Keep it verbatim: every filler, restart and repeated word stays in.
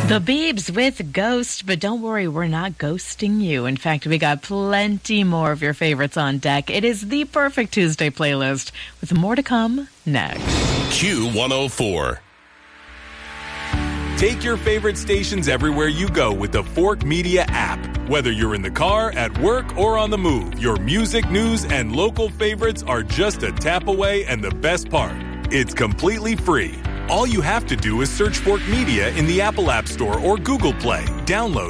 The Biebs with Ghost, but don't worry, we're not ghosting you. In fact, we got plenty more of your favorites on deck. It is the perfect Tuesday playlist with more to come next. Q one oh four. Take your favorite stations everywhere you go with the Fork Media app. Whether you're in the car, at work, or on the move, your music, news, and local favorites are just a tap away, and the best part, it's completely free. All you have to do is search Fork Media in the Apple App Store or Google Play. Download